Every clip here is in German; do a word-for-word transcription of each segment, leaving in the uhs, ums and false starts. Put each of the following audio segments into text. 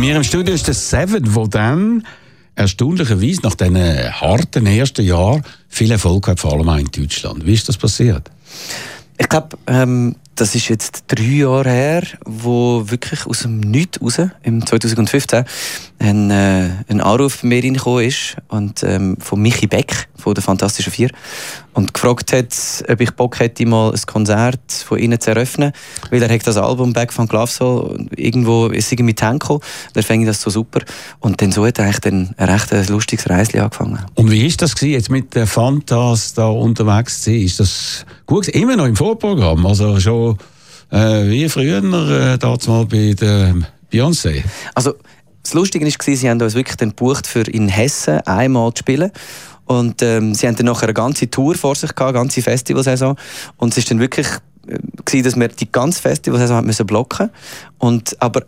mir im Studio ist der Seven, der dann erstaunlicherweise nach diesen harten ersten Jahren viel Erfolg hat, vor allem auch in Deutschland. Wie ist das passiert? Ich glaube, ähm, das ist jetzt drei Jahre her, wo wirklich aus dem Nichts raus, im zwanzig fünfzehn, ein, äh, ein Anruf bei mir reingekommen ist und, ähm, von Michi Beck, von der Fantastischen Vier, und gefragt hat, ob ich Bock hätte, mal ein Konzert von ihnen zu eröffnen, weil er hat das Album «Back von Love Soul» irgendwo ist irgendwie mit gekommen. Da fand ich das so super. Und dann so hat er eigentlich dann ein recht lustiges Reisli angefangen. Und wie war das gewesen, jetzt mit der Fantas da unterwegs zu sein? Ist das gut gewesen? Immer noch im Vorprogramm? Also schon äh, wie früher, äh, damals mal bei der Beyoncé? Also das Lustige war, sie haben uns wirklich dann gebucht, für in Hessen einmal zu spielen. Und ähm, sie haben dann nachher eine ganze Tour vor sich gehabt, eine ganze Festivalsaison. Und es war dann wirklich, äh, gewesen, dass wir die ganze Festivalsaison müssen blocken mussten. Aber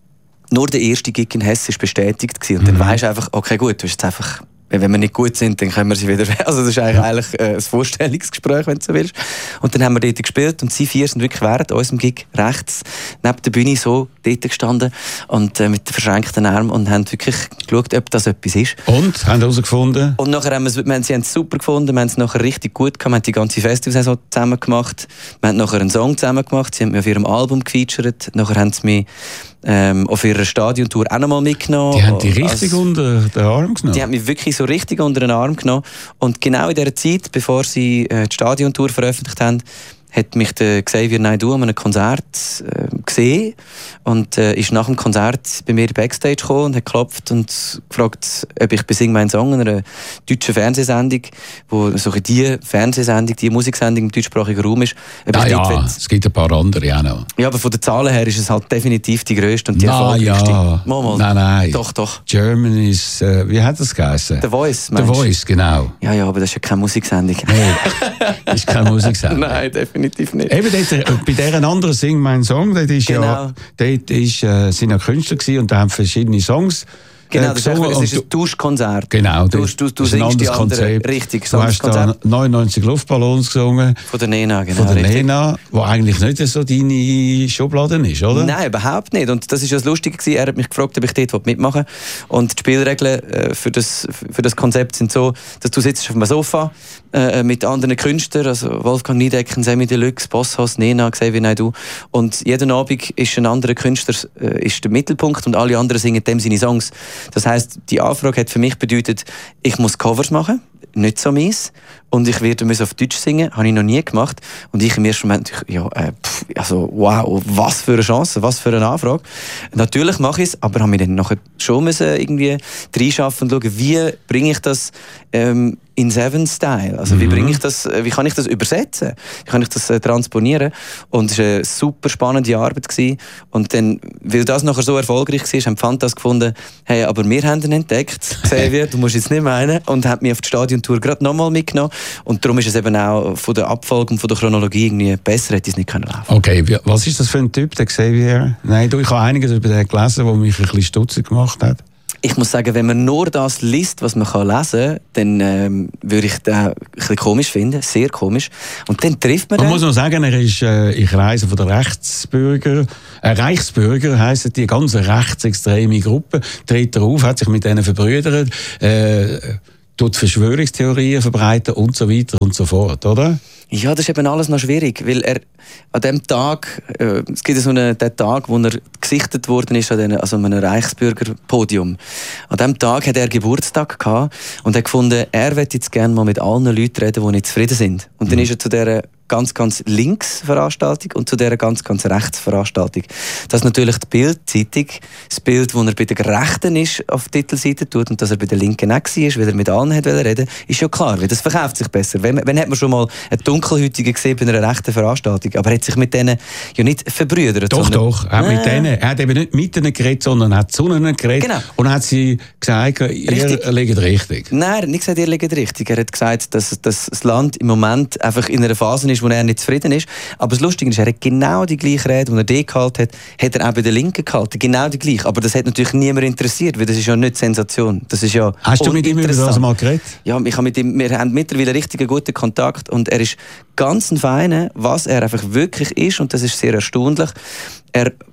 nur der erste Gig in Hessen war bestätigt gewesen. Und dann mhm. weisst du einfach, okay, gut, du hast jetzt einfach, wenn wir nicht gut sind, dann können wir sie wieder. Also das ist eigentlich, ja. eigentlich äh, ein Vorstellungsgespräch, wenn du so willst. Und dann haben wir dort gespielt und sie vier sind wirklich während unserem Gig rechts neben der Bühne so dort gestanden und äh, mit den verschränkten Armen und haben wirklich geschaut, ob das etwas ist. Und? Haben herausgefunden? Und nachher haben wir, wir haben sie haben es super gefunden, wir haben es nachher richtig gut gemacht, wir haben die ganze Festivalsaison zusammen gemacht, wir haben nachher einen Song zusammen gemacht, sie haben mich auf ihrem Album gefeatured, nachher haben sie mich ähm, auf ihrer Stadiontour auch noch mal mitgenommen. Die haben die richtig also, unter den Arm genommen? Die haben mich wirklich so richtig unter den Arm genommen. Und genau in dieser Zeit, bevor sie äh, die Stadiontour veröffentlicht haben, hat mich der Xavier Naidoo an einem Konzert äh, gesehen und äh, ist nach dem Konzert bei mir Backstage gekommen und hat geklopft und gefragt, ob ich bei «Sing meinen Song», einer deutschen Fernsehsendung, wo so die Fernsehsendung, die Musiksendung im deutschsprachigen Raum ist. Ah, ja, es gibt ein paar andere auch noch. Ja, aber von den Zahlen her ist es halt definitiv die grösste und die Na, erfolgreichste. Ja. Mal, mal. Nein, nein. Doch, doch. Germany ist, äh, wie hat das geheißen? The Voice, The Voice, genau. Ja, ja, aber das ist ja keine Musiksendung. Nein, das ist keine Musiksendung. Nein, definitiv nicht. Eben dort, bei dieser anderen «Sing meinen Song», dort, ist genau. ja, dort ist, äh, sind ja Künstler gewesen und da haben verschiedene Songs äh, Genau, das gesungen. ist, ist ein Tauschkonzert. Genau, du, du, du das ist ein singst anderes die andere, Konzept. richtig, du hast da neunundneunzig Luftballons gesungen. Von der Nena, genau. Von der richtig. Nena, die eigentlich nicht so deine Schublade ist, oder? Nein, überhaupt nicht. Und das war ja das Lustige gewesen. Er hat mich gefragt, ob ich dort mitmachen will. Und die Spielregeln äh, für, das, für das Konzept sind so, dass du sitzt auf einem Sofa äh, mit anderen Künstlern, also Wolfgang Niedecken, Semi Deluxe, Bosshaus, Nena, Xavier Naidoo. Und jeden Abend ist ein anderer Künstler äh, ist der Mittelpunkt und alle anderen singen dem seine Songs. Das heisst, die Anfrage hat für mich bedeutet, ich muss Covers machen, nicht so mies. Und ich werde auf Deutsch singen, habe ich noch nie gemacht. Und ich im ersten Moment, ja, äh, pff, also, wow, was für eine Chance, was für eine Anfrage. Natürlich mache ich es, aber habe mich dann nachher schon müssen irgendwie reinschaffen und schauen, wie bringe ich das ähm, in Seven-Style? Also, mhm. wie bringe ich das, wie kann ich das übersetzen? Wie kann ich das äh, transponieren? Und es war eine super spannende Arbeit gewesen. Und dann, weil das nachher so erfolgreich war, haben die Fantas gefunden, hey, aber wir haben ihn entdeckt, Xavier, du musst jetzt nicht meinen, und haben mich auf die Stadiontour gerade nochmal mitgenommen. Und darum ist es eben auch von der Abfolge und von der Chronologie irgendwie besser, hätte es nicht können laufen. Okay, was ist das für ein Typ, der Xavier? Nein, du, ich habe einiges über den gelesen, was mich ein bisschen stutzig gemacht hat. Ich muss sagen, wenn man nur das liest, was man lesen kann, dann ähm, würde ich das ein bisschen komisch finden, sehr komisch. Und dann trifft man Man den. muss noch sagen, er ist, äh, ich reise von der Rechtsbürger, äh, Reichsbürger heisst die ganze rechtsextreme Gruppe, tritt er auf, hat sich mit denen verbrüdert, äh, tut Verschwörungstheorien verbreiten und so weiter und so fort, oder? Ja, das ist eben alles noch schwierig, weil er an dem Tag, äh, es gibt so einen den Tag, wo er gesichtet worden ist an den, also einem Reichsbürgerpodium. An dem Tag hat er Geburtstag gehabt und hat gefunden, er möchte jetzt gerne mal mit allen Leuten reden, die nicht zufrieden sind. Und mhm. dann ist er zu dieser ganz, ganz links Veranstaltung und zu dieser ganz, ganz rechts Veranstaltung. Das ist natürlich die Bild-Zeitung, das Bild, das er bei der Rechten ist, auf der Titelseite tut und dass er bei der Linken auch war, weil er mit allen hat reden, ist ja klar, weil das verkauft sich besser. Wenn, wenn hat man schon mal einen Dunkelhäutigen gesehen bei einer rechten Veranstaltung, aber er hat sich mit denen ja nicht verbrüdert. Doch, sondern, doch, er hat, mit denen, er hat eben nicht mit ihnen geredet, sondern hat zu ihnen geredet. Genau. Und hat sie gesagt, ihr richtig. liegt richtig. Nein, er hat nicht gesagt, ihr liegt richtig. Er hat gesagt, dass, dass das Land im Moment einfach in einer Phase ist, wo er nicht zufrieden ist. Aber das Lustige ist, er hat genau die gleiche Rede, die er die gehalten hat, hat er auch bei der Linken gehalten. Genau die gleiche. Aber das hat natürlich niemand interessiert, weil das ist ja nicht Sensation. Das ist ja Hast du mit ihm über das mal geredet? Ja, ich habe mit ihm, wir haben mittlerweile richtig einen guten Kontakt und er ist ganz ein Feiner, was er einfach wirklich ist, und das ist sehr erstaunlich. Er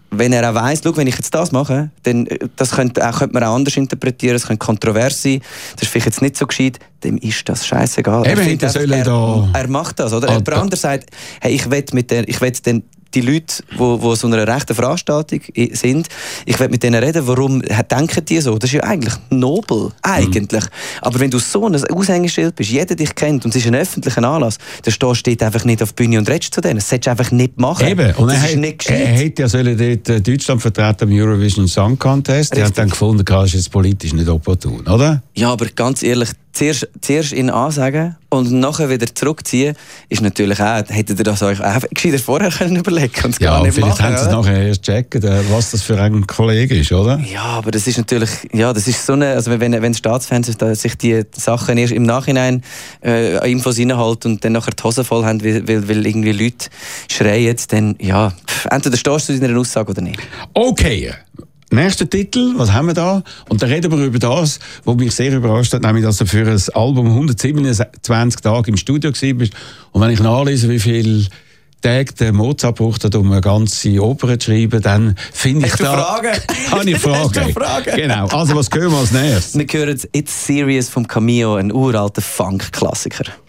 wenn er auch weiss, schau, wenn ich jetzt das mache, dann das könnte, auch, könnte man auch anders interpretieren, es könnte kontrovers sein, das ist vielleicht jetzt nicht so gescheit, dem ist das scheißegal. Eben, er, findet, er, er, da er macht das, oder? Jemand anderes sagt, hey, ich will mit der, ich will den die Leute, die so einer rechten Veranstaltung sind, ich will mit denen reden, warum denken die so? Das ist ja eigentlich nobel, eigentlich. Mhm. Aber wenn du so ein Aushängeschild bist, jeder dich kennt und es ist ein öffentlicher Anlass, dann stehst du einfach nicht auf die Bühne und redest zu denen. Das solltest du einfach nicht machen. Eben. Und das er ist hat, nicht gescheit. Er hätte ja sollen dort Deutschland vertreten am Eurovision Song Contest. Er hat dann gefunden, das ist jetzt politisch nicht opportun, oder? Ja, aber ganz ehrlich, zuerst, zuerst ihn ansagen und nachher wieder zurückziehen, ist natürlich auch, hättet ihr das euch auch gescheiter vorher können überlegen können. Ja, gar vielleicht machen, haben sie es nachher erst checken, was das für ein Kollege ist, oder? Ja, aber das ist natürlich, ja, das ist so eine, also wenn, wenn Staatsfernsehen sich die Sachen erst im Nachhinein äh, an Infos reinhalten und dann nachher die Hose voll haben, weil, weil, weil irgendwie Leute schreien, dann, ja, entweder stehst du in einer Aussage oder nicht. Okay. Nächster Titel, was haben wir da? Und da reden wir über das, was mich sehr überrascht hat, nämlich, dass du für ein Album hundertsiebenundzwanzig Tage im Studio warst. Und wenn ich nachlese, wie viel Tage der Mozart braucht hat, um eine ganze Oper zu schreiben, dann finde ich Hast du da... Fragen? Habe ich Fragen? Hast du Fragen? Genau. Also, was hören wir als nächstes? Wir hören «It's Serious» vom Cameo, ein uralter Funk-Klassiker.